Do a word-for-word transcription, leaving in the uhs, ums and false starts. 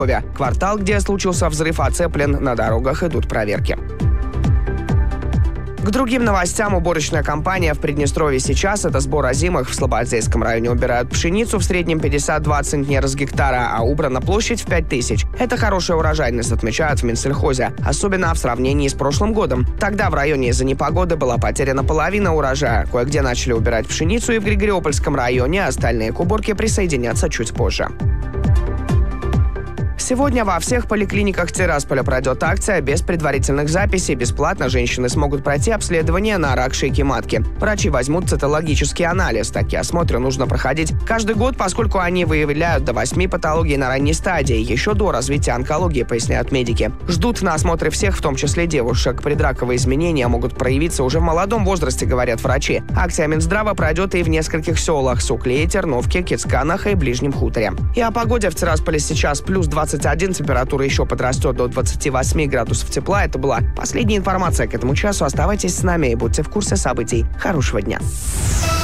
Квартал, где случился взрыв, оцеплен, на дорогах идут проверки. К другим новостям. Уборочная кампания в Приднестровье сейчас – это сбор озимых. В Слободзейском районе убирают пшеницу в среднем пятьдесят два центнера с гектара, а убрана площадь в пять тысяч. Это хорошая урожайность, отмечают в Минсельхозе, особенно в сравнении с прошлым годом. Тогда в районе из-за непогоды была потеряна половина урожая. Кое-где начали убирать пшеницу и в Григориопольском районе, остальные к уборке присоединятся чуть позже. Сегодня во всех поликлиниках Тирасполя пройдет акция без предварительных записей. Бесплатно женщины смогут пройти обследование на рак шейки матки. Врачи возьмут цитологический анализ. Такие осмотры нужно проходить каждый год, поскольку они выявляют до восьми патологий на ранней стадии, еще до развития онкологии, поясняют медики. Ждут на осмотры всех, в том числе девушек. Предраковые изменения могут проявиться уже в молодом возрасте, говорят врачи. Акция Минздрава пройдет и в нескольких селах – Суклее, Терновке, Кицканах и Ближнем Хуторе. И о погоде в Тирасполе сейчас плюс двадцать один, температура еще подрастет до двадцати восьми градусов тепла. Это была последняя информация к этому часу. Оставайтесь с нами и будьте в курсе событий. Хорошего дня.